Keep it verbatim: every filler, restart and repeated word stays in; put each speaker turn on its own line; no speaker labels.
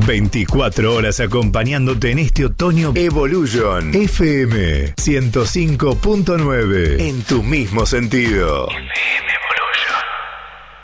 veinticuatro horas acompañándote en este otoño. Evolution F M ciento cinco punto nueve. En tu mismo sentido. F M.